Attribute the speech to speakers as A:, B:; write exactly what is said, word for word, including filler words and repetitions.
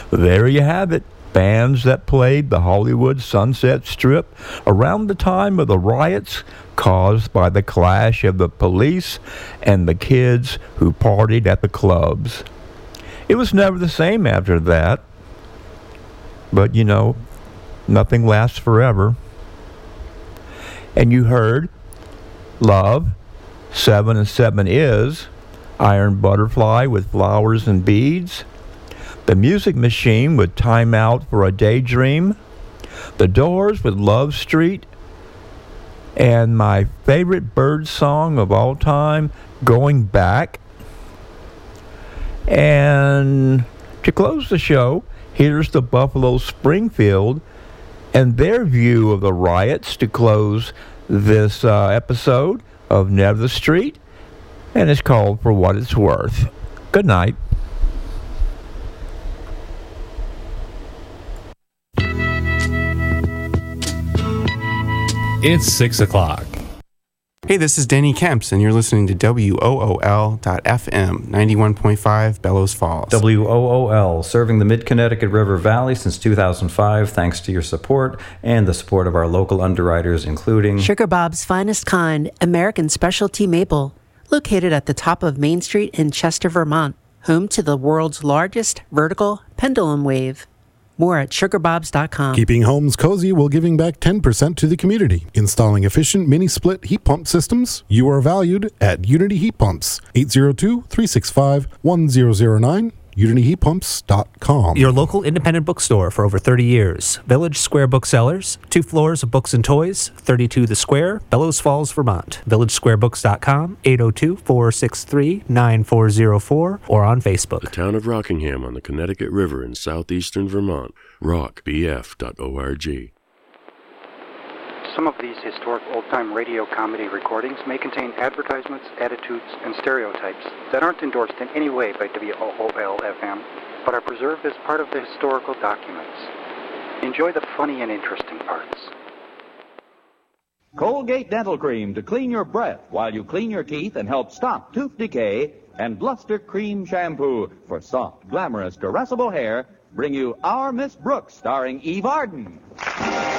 A: There you have it. Bands that played the Hollywood Sunset Strip around the time of the riots caused by the clash of the police and the kids who partied at the clubs. It was never the same after that. But, you know, nothing lasts forever. And you heard Love, Seven and Seven Is, Iron Butterfly with Flowers and Beads, The Music Machine with Time Out for a Daydream, The Doors with Love Street, and my favorite Bird song of all time, Going Back. And to close the show, here's the Buffalo Springfield and their view of the riots to close this uh, episode of Never the Street, and it's called For What It's Worth. Good night.
B: It's six o'clock.
C: Hey, this is Danny Kemps, and you're listening to W O O L dot F M, ninety-one point five Bellows Falls.
D: W O O L, serving the Mid-Connecticut River Valley since two thousand five, thanks to your support and the support of our local underwriters, including
E: Sugar Bob's Finest Kind, American Specialty Maple, located at the top of Main Street in Chester, Vermont, home to the world's largest vertical pendulum wave. More at sugar bobs dot com.
F: Keeping homes cozy while giving back ten percent to the community. Installing efficient mini-split heat pump systems. You are valued at Unity Heat Pumps. eight zero two, three six five, one zero zero nine. unity heat pumps dot com.
G: Your local independent bookstore for over thirty years. Village Square Booksellers, two floors of books and toys, thirty-two The Square, Bellows Falls, Vermont. village square books dot com, eight oh two, four six three, nine four zero four, or on Facebook.
H: The town of Rockingham on the Connecticut River in southeastern Vermont. rock b f dot org.
I: Some of these historic old-time radio comedy recordings may contain advertisements, attitudes, and stereotypes that aren't endorsed in any way by W O O L F M, but are preserved as part of the historical documents. Enjoy the funny and interesting parts.
J: Colgate Dental Cream to clean your breath while you clean your teeth and help stop tooth decay, and Bluster Cream Shampoo for soft, glamorous, caressable hair bring you Our Miss Brooks, starring Eve Arden.